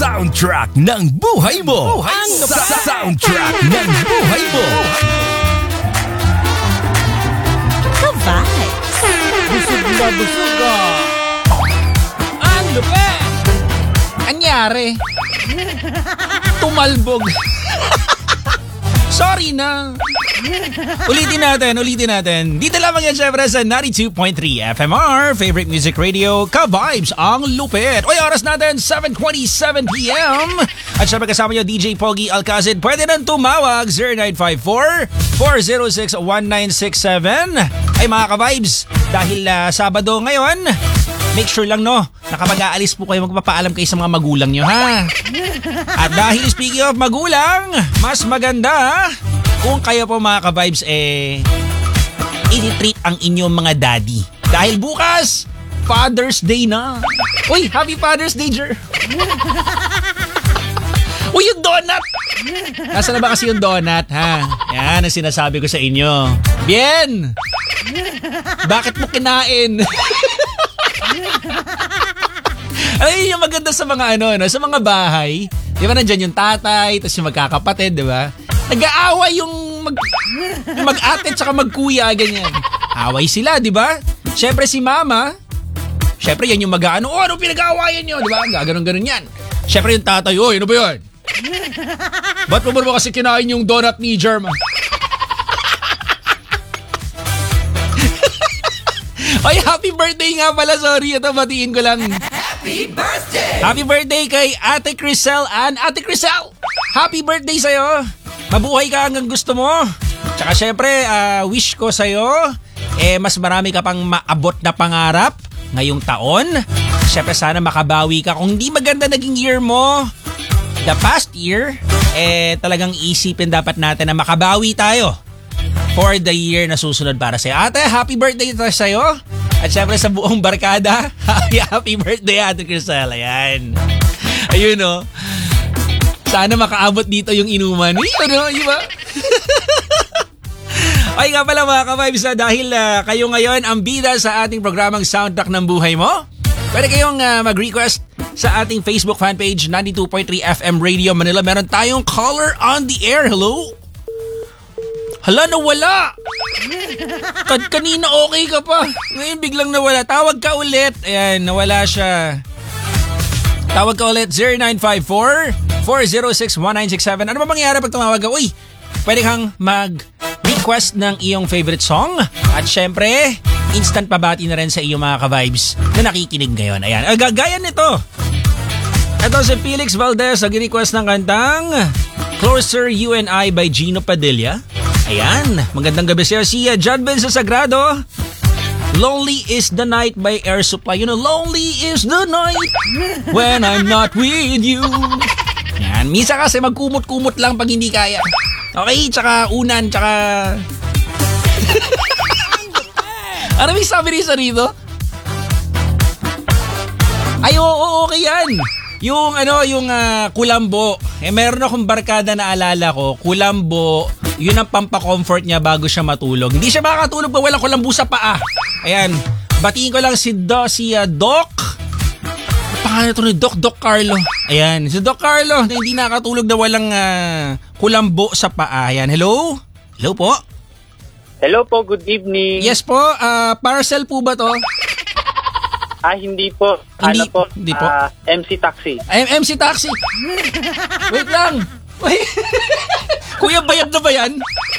Soundtrack ng buhay mo. Soundtrack ng buhay mo. Ka-vibes. Busog na busog ka. Ang lupet. Anyari? Tumalbog. Sorry na. Ulitin natin. Dito lamang yan syempre sa 92.3 FMR, favorite music radio, Ka-Vibes ang lupit. Oy, oras natin, 7:27 p.m. At syempre kasama nyo, DJ Pogi Alcacid. Pwede nang tumawag, 0954-406-1967. Ay mga Ka-Vibes, dahil Sabado ngayon, make sure lang no, na kapag aalis po kayo, magpapaalam kayo sa mga magulang nyo ha. At dahil speaking of magulang, mas maganda kung kayo po mga Ka-Vibes i-treat ang inyong mga daddy. Dahil bukas, Father's Day na. Uy, Happy Father's Day, Jer. Uy, yung donut! Nasaan na ba kasi yung donut, ha? Yan ang sinasabi ko sa inyo. Bien! Bakit mo kinain? Ay, yung maganda sa mga sa mga bahay. Di ba nandyan yung tatay, tapos yung magkakapatid, di ba? Nag-aaway yung mag-ate tsaka mag-kuya, ganyan. Away sila, di ba? Siyempre si mama, siyempre yan yung ano pinag-aawayan nyo, di ba? Gaganon-ganon yan. Siyempre yung tatay, ano ba yun? Ba't mo ba kasi kinain yung donut ni Jerma? Ay, happy birthday nga pala, sorry. Ito, batiin ko lang. Happy birthday! Happy birthday kay Ate Crisel Ann. Ate Crisel, happy birthday sa'yo. Mabuhay ka hanggang gusto mo. Tsaka syempre, wish ko sa'yo, mas marami ka pang maabot na pangarap ngayong taon. Syempre sana makabawi ka. Kung hindi maganda naging year mo, the past year, talagang isipin dapat natin na makabawi tayo for the year na susunod para sa'yo. Ate, happy birthday sa'yo. At syempre sa buong barkada, happy birthday Ate Crisel. Ayan. Ayun o. Sana makaabot dito yung inuman. Di ba? Ay nga pala mga Ka-Vibes, dahil kayo ngayon ang bida sa ating programang Soundtrack ng Buhay Mo, pwede kayong mag-request sa ating Facebook fanpage 92.3 FM Radio Manila. Meron tayong caller on the air. Hello? Hala, nawala! Kanina okay ka pa. Ngayon biglang nawala. Tawag ka ulit. Ayan, nawala siya. Tawag ka ulit, 0954-406-1967. Ano ba mangyayari pag tumawag ka? Uy, pwede kang mag-request ng iyong favorite song. At syempre, instant pabati na rin sa iyong mga Ka-Vibes na nakikinig ngayon. Ayan, gaya nito. Ito si Felix Valdez, nag-request ng kantang Closer You and I by Gino Padilla. Ayan, magandang gabi sa'yo. Si John Benzo Sagrado, Lonely is the Night by Air Supply. You know, lonely is the night when I'm not with you. Ayan, misa kasi magkumot-kumot lang pag hindi kaya. Okay, tsaka unan, tsaka... Ano may sabi rin sa rito? Ay, oo, okay yan. Yung kulambo. Meron akong barkada na alala ko, kulambo, yun ang pampacomfort niya bago siya matulog. Hindi siya makakatulog ba walang kulambo sa paa. Ayan, batiin ko lang si Doc. Pangalan ito ni Doc Carlo. Ayan, si Doc Carlo na hindi nakatulog na walang kulambo sa paa. Ayan, hello? Hello po? Hello po, good evening. Yes po, parcel po ba to? Hindi po. Hindi po. MC Taxi. MC Taxi. Wait lang. Wait. Kuya, bayad na ba yan?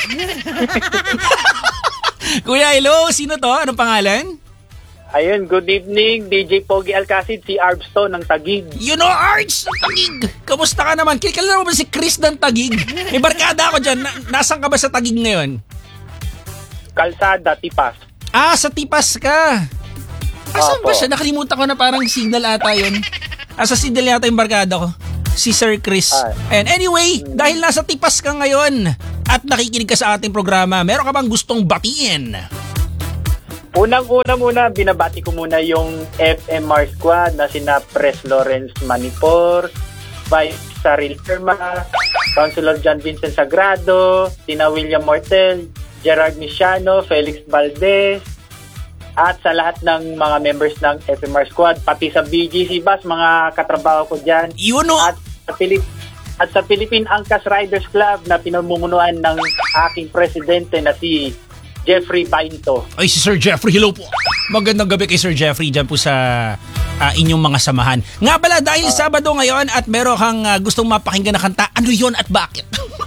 Kuya, hello. Sino to? Anong pangalan? Ayun, good evening. DJ Pogi Alcacid, si Arbsto ng Taguig. You know, Arts ng Taguig. Kamusta ka naman? Kilala mo ba si Chris ng Taguig? May barkada ako dyan. Nasaan ka ba sa Taguig ngayon? Kalsada, Tipas. Sa Tipas ka. Asan ba siya? Nakalimutan ko na parang signal ata yun. Sa signal yata yung barkada ko. Si Sir Chris. And anyway, dahil nasa Tipas ka ngayon at nakikinig ka sa ating programa, meron ka bang gustong batiin? Unang-una muna, binabati ko muna yung FMR Squad na sina Pres Lawrence Manipor, Vice Saril Firma, Councilor John Vincent Sagrado, sina William Mortel, Gerard Misiano, Felix Valdez, at sa lahat ng mga members ng FMR Squad, pati sa BGC Bus, mga katrabaho ko dyan. Yun o. At sa Philippine Angkas Riders Club na pinamumunuan ng aking presidente na si Jeffrey Bainto. Ay, si Sir Jeffrey, hello po. Magandang gabi kay Sir Jeffrey dyan po sa inyong mga samahan. Nga pala, dahil Sabado ngayon at meron kang gustong mapakinggan na kanta, ano yon at bakit?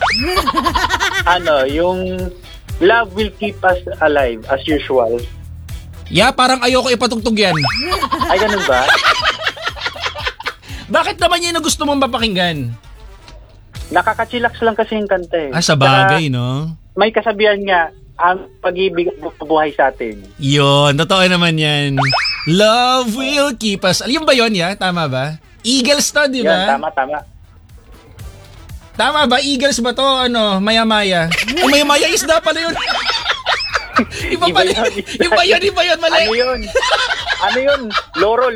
Yung Love Will Keep Us Alive, as usual. Yeah, parang ayoko ipatugtog yan. Ay, ganun ba? Bakit naman yun na gusto mong mapakinggan? Nakakachillax lang kasi yung kanta eh. Sa bagay, no? May kasabihan nga, ang pag-ibig ang bubuhay sa atin. Yun, totoo naman yan. Love will keep us... Yung ba yun, ya? Tama ba? Eagles to, di ba? Yan, tama. Tama ba? Eagles ba to? Maya-maya? Maya-maya isda pala yun. Iba pala. Iba yun. Mali. Ano yun? Loro.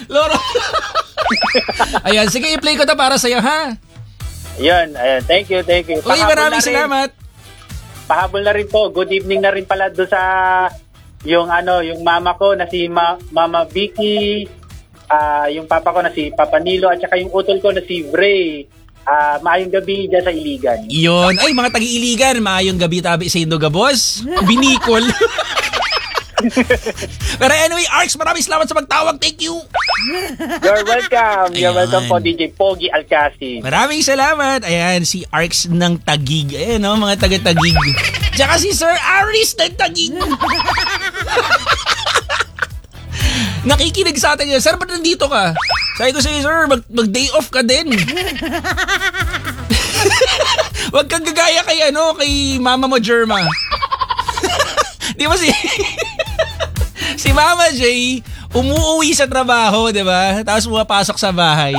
Ayan, sige, i-play ko na para sa'yo, ha? Ayan. Thank you. Uy, maraming salamat. Pahabol na rin po. Good evening na rin pala doon sa yung mama ko na si Mama Vicky, yung papa ko na si Papa Nilo, at saka yung utol ko na si Bray. Maayong gabi dyan sa Iligan. Iyon. Ay, mga taga-Iligan, maayong gabi tabi sa Indogabos. Binicol. Pero anyway, Arx, maraming salamat sa pagtawag. Thank you. You're welcome. You're welcome po, DJ Pogi Alcasi. Maraming salamat. Ayan, si Arx ng Taguig. Ayan, mga taga-Taguig. Tsaka si Sir Aris ng Taguig. Nakikinig sa atin yun. Sir, ba't nandito ka? Sabi ko sa'yo, sir, mag-day off ka din. Huwag kang gagaya kay Mama mo, Jerma. Di ba si Mama Jay, umuuwi sa trabaho, di ba? Tapos pumapasok sa bahay.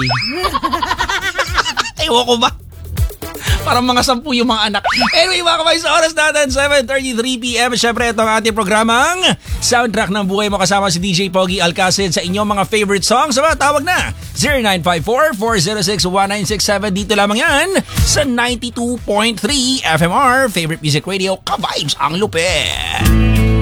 Ewan ko ba? Parang mga 10 yung mga anak. Anyway, mga kamay, sa oras natin, 7:33 p.m. Siyempre, ito ang ating programang Soundtrack ng Buhay mo kasama si DJ Pogi Alcacid sa inyong mga favorite songs. Tawag na 0954-406-1967. Dito lamang yan sa 92.3 FMR Favorite Music Radio. Ka-vibes ang lupit.